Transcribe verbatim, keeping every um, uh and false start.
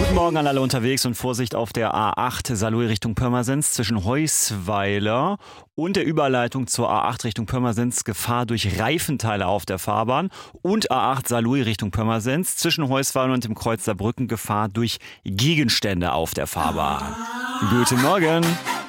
Guten Morgen an alle unterwegs und Vorsicht auf der A acht Saarlouis Richtung Pirmasens zwischen Heusweiler und der Überleitung zur A acht Richtung Pirmasens Gefahr durch Reifenteile auf der Fahrbahn und A acht Saarlouis Richtung Pirmasens zwischen Heusweiler und dem Kreuz Saarbrücken Gefahr durch Gegenstände auf der Fahrbahn. Guten Morgen!